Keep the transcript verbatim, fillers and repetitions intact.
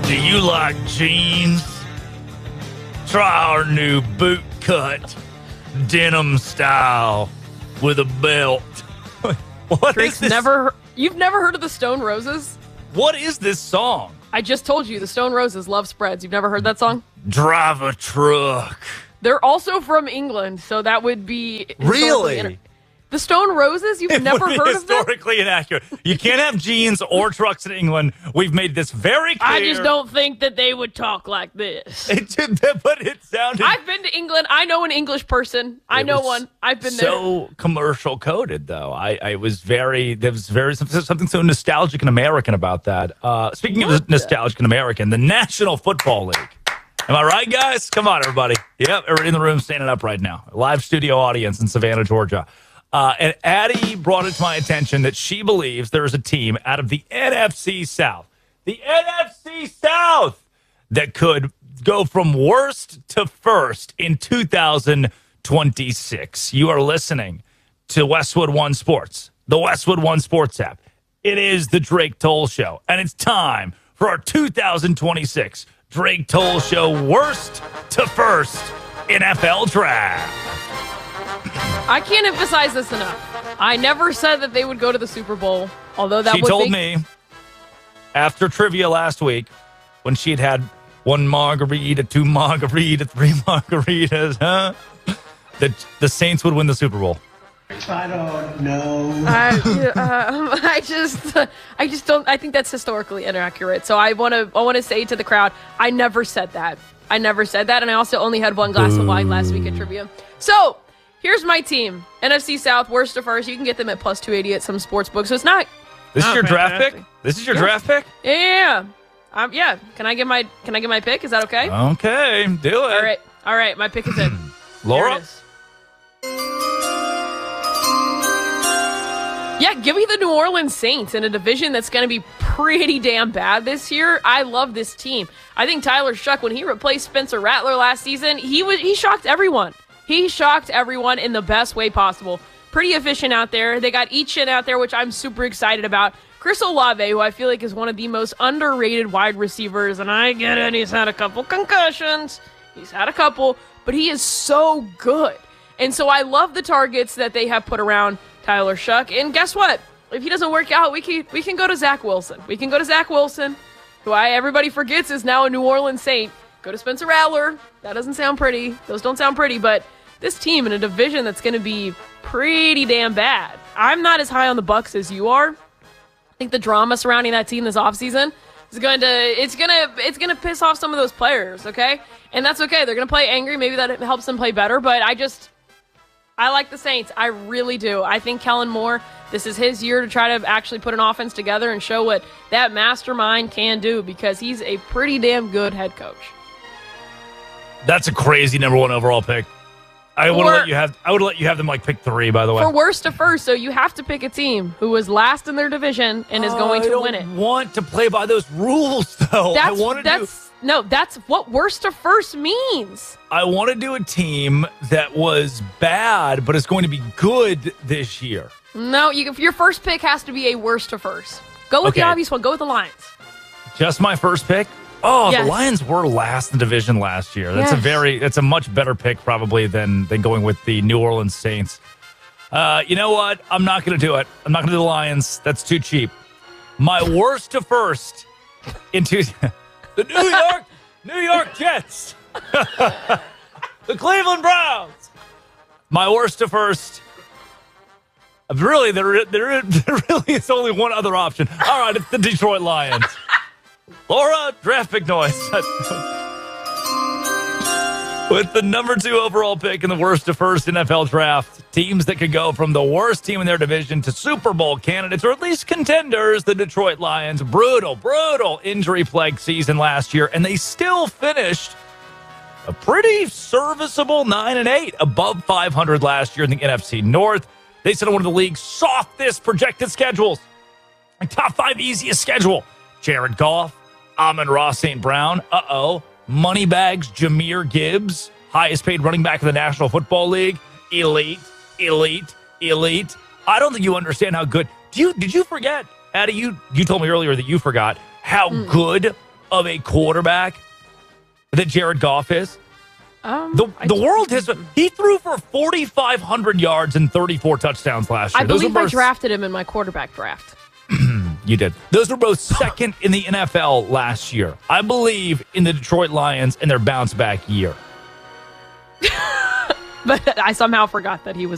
Do you like jeans? Try our new boot cut denim style with a belt. What Drake's is this? never. You've never heard of the Stone Roses? What is this song? I just told you the Stone Roses love spreads. You've never heard that song? Drive a truck. They're also from England, so that would be Really? inter- The Stone Roses? You've It never would be heard of them? historically inaccurate. You can't have jeans or trucks in England. We've made this very clear. I just don't think that they would talk like this. It did, but it sounded I've been to England. I know an English person. I It know was one. I've been there. so commercial coded, though. I, I was very there was very something so nostalgic and American about that. Uh, speaking What? of nostalgic and American, the National Football League. Am I right, guys? Come on, everybody. Yep, everybody in the room standing up right now. Live studio audience in Savannah, Georgia. Uh, and Addie brought it to my attention that she believes there is a team out of the N F C South, the N F C South, that could go from worst to first in two thousand twenty-six. You are listening to Westwood One Sports, the Westwood One Sports app. It is the Drake Toll Show, and it's time for our two thousand twenty-six Drake Toll Show worst to first N F L draft. I can't emphasize this enough. I never said that they would go to the Super Bowl, although that She would told make... me after trivia last week when she had had one margarita, two margaritas, three margaritas, huh? That the Saints would win the Super Bowl. I don't know. I, uh, I just, I just don't. I think that's historically inaccurate. So I want to, I want to say to the crowd, I never said that. I never said that, and I also only had one glass of wine last week at trivia. So here's my team: N F C South, worst to first. You can get them at plus two eighty at some sports books. So it's not. This is Oh, your draft fantastic. pick? This is your Yeah. draft pick? Yeah, yeah, yeah. Um, yeah. Can I get my, can I get my pick? Is that okay? Okay, do it. All right, all right. My pick is in. Laura? There it is. Yeah, give me the New Orleans Saints in a division that's going to be pretty damn bad this year. I love this team. I think Tyler Shuck, when he replaced Spencer Rattler last season, he was he shocked everyone. He shocked everyone in the best way possible. Pretty efficient out there. They got Etienne out there, which I'm super excited about. Chris Olave, who I feel like is one of the most underrated wide receivers, and I get it, he's had a couple concussions. He's had a couple, but he is so good. And so I love the targets that they have put around Tyler Shuck. And guess what? If he doesn't work out, we can we can go to Zach Wilson. We can go to Zach Wilson, who I everybody forgets is now a New Orleans Saint. Go to Spencer Rattler. That doesn't sound pretty. Those don't sound pretty, but this team in a division that's going to be pretty damn bad. I'm not as high on the Bucs as you are. I think the drama surrounding that team this offseason is going to it's going to it's going to piss off some of those players, okay? And that's okay. They're going to play angry. Maybe that helps them play better, but I just I like the Saints. I really do. I think Kellen Moore, this is his year to try to actually put an offense together and show what that mastermind can do because he's a pretty damn good head coach. That's a crazy number one overall pick. I would For- let you have I would let you have them like pick three, by the way. For worst to first, so you have to pick a team who was last in their division and is going to I don't win it. want to play by those rules though. That's I want to do that's no, that's what worst to first means. I want to do a team that was bad, but is going to be good this year. No, you, your first pick has to be a worst to first. Go with Okay. the obvious one. Go with the Lions. Just my first pick. Oh, Yes. the Lions were last in the division last year. That's a Yes. very, that's a much better pick probably than than going with the New Orleans Saints. Uh, you know what? I'm not going to do it. I'm not going to do the Lions. That's too cheap. My worst to first into the New York, New York Jets, the Cleveland Browns. My worst to first. Really, there, there, there really is only one other option. All right, it's the Detroit Lions. Laura, draft pick noise. With the number two overall pick in the worst to first N F L draft, teams that could go from the worst team in their division to Super Bowl candidates, or at least contenders, the Detroit Lions. Brutal, brutal injury-plagued season last year, and they still finished a pretty serviceable nine and eight, above five hundred last year in the N F C North. They set one of the league's softest projected schedules. A top five easiest schedule. Jared Goff, Amon-Ra Saint Brown, uh-oh, Moneybags Jahmyr Gibbs, highest paid running back in the National Football League, elite, elite, elite. I don't think you understand how good. Do you? Did you forget, Addie? You you told me earlier that you forgot how Mm. good of a quarterback that Jared Goff is? Um, The I the can't- world has he threw for forty-five hundred yards and thirty-four touchdowns last year. I Those believe were I both- drafted him in my quarterback draft. You did. Those were both second in the N F L last year. I believe in the Detroit Lions and their bounce back year. But I somehow forgot that he was